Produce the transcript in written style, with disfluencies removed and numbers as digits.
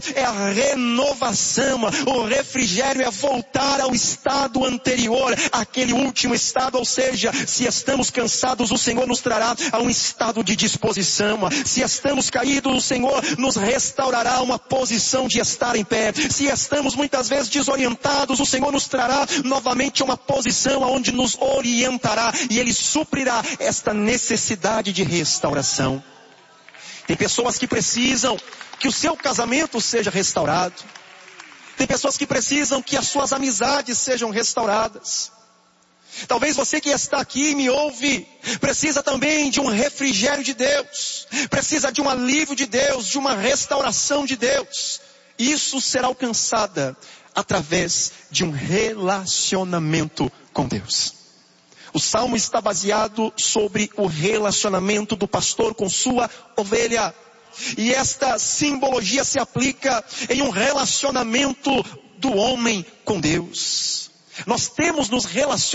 é a renovação. O refrigério é voltar ao estado anterior, aquele último estado, ou seja, se estamos cansados, o Senhor nos trará a um estado de disposição. Se estamos caídos, o Senhor nos restaurará uma posição de estar em pé. Se estamos muitas vezes desorientados, o Senhor nos trará novamente uma posição onde nos orientará e Ele suprirá esta necessidade de restauração. Tem pessoas que precisam que o seu casamento seja restaurado. Tem pessoas que precisam que as suas amizades sejam restauradas. Talvez você que está aqui e me ouve, precisa também de um refrigério de Deus. Precisa de um alívio de Deus, de uma restauração de Deus. Isso será alcançada através de um relacionamento com Deus. O salmo está baseado sobre o relacionamento do pastor com sua ovelha. E esta simbologia se aplica em um relacionamento do homem com Deus. Nós temos nos relacionado